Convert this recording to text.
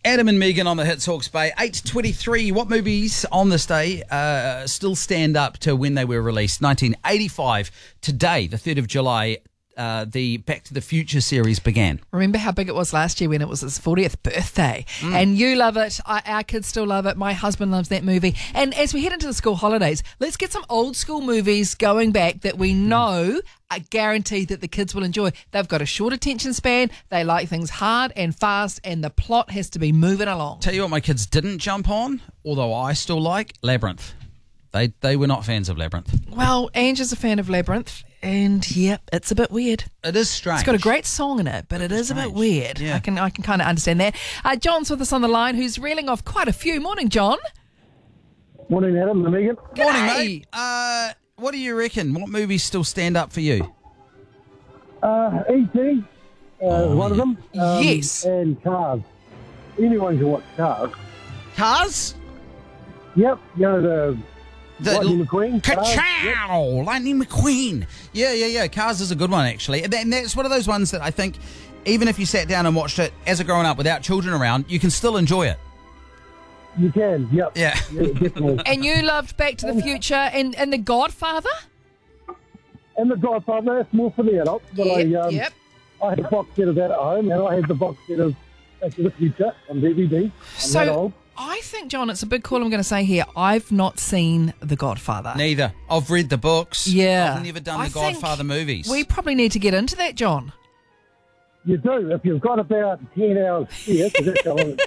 Adam and Megan on the Hits Hawke's Bay. 8:23. What movies on this day still stand up to when they were released? 1985. Today, the 3rd of July, the Back to the Future series began. Remember how big it was last year when it was his 40th birthday? And you love it. Our kids still love it. My husband loves that movie. And as we head into the school holidays, let's get some old school movies going back that we know are guaranteed that the kids will enjoy. They've got a short attention span. They like things hard and fast, and the plot has to be moving along. Tell you what my kids didn't jump on, although I still like, Labyrinth. They were not fans of Labyrinth. Well, Ange is a fan of Labyrinth, and yeah, it's a bit weird. It is strange. It's got a great song in it, but it is strange. a bit weird. Yeah. I can kind of understand that. John's with us on the line, who's reeling off quite a few. Morning, John. Morning, Adam and Megan. Morning, G'day. mate. What do you reckon? What movies still stand up for you? E.T. One of them. Yes. And Cars. Anyone can watch Cars. Cars? Yep. You know, the Lightning McQueen. Ka-chow! Lightning McQueen. Yeah. Cars is a good one, actually. And that's one of those ones that I think, even if you sat down and watched it as a grown up without children around, you can still enjoy it. You can, yep. Yeah. Definitely. And you loved Back to the Future and The Godfather? And The Godfather, that's more for the adults. But Yep. I had a box set of that at home, and I had the box set of Back to the Future on DVD. I'm that old. I think, John, it's a big call I'm going to say here. I've not seen The Godfather. Neither. I've read the books. Yeah. I've never done I the Godfather think movies. We probably need to get into that, John. You do. If you've got about 10 hours spare, because that's how long it